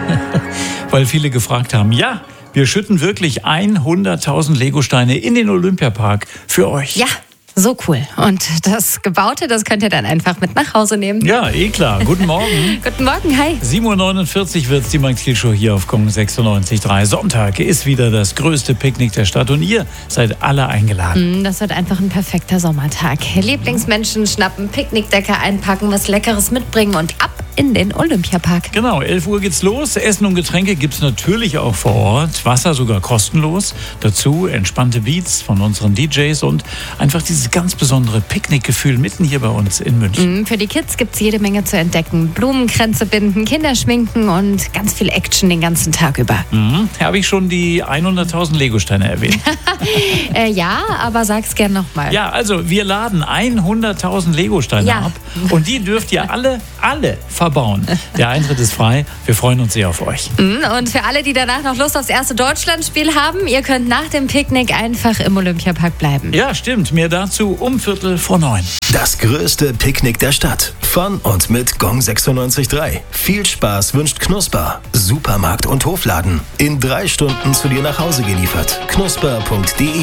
Weil viele gefragt haben, ja, wir schütten wirklich 100.000 Legosteine in den Olympiapark für euch. Ja, so cool. Und das Gebaute, das könnt ihr dann einfach mit nach Hause nehmen. Ja, klar. Guten Morgen. Guten Morgen, hi. 7.49 Uhr wird es die Max-Kiel-Show hier auf Kong 96.3. Sonntag ist wieder das größte Picknick der Stadt und ihr seid alle eingeladen. Das wird einfach ein perfekter Sommertag. Lieblingsmenschen schnappen, Picknickdecke einpacken, was Leckeres mitbringen und ab in den Olympiapark. Genau, 11 Uhr geht's los. Essen und Getränke gibt's natürlich auch vor Ort. Wasser sogar kostenlos. Dazu entspannte Beats von unseren DJs und einfach dieses ganz besondere Picknickgefühl mitten hier bei uns in München. Für die Kids gibt's jede Menge zu entdecken. Blumenkränze binden, Kinder schminken und ganz viel Action den ganzen Tag über. Habe ich schon die 100.000 Legosteine erwähnt? Ja, aber sag's gern nochmal. Ja, also wir laden 100.000 Legosteine ab und die dürft ihr alle verbauen. Der Eintritt ist frei. Wir freuen uns sehr auf euch. Und für alle, die danach noch Lust aufs erste Deutschlandspiel haben, ihr könnt nach dem Picknick einfach im Olympiapark bleiben. Ja, stimmt. Mehr dazu um 8:45. Das größte Picknick der Stadt. Von und mit Gong 96.3. Viel Spaß wünscht Knusper. Supermarkt und Hofladen. In 3 Stunden zu dir nach Hause geliefert. knusper.de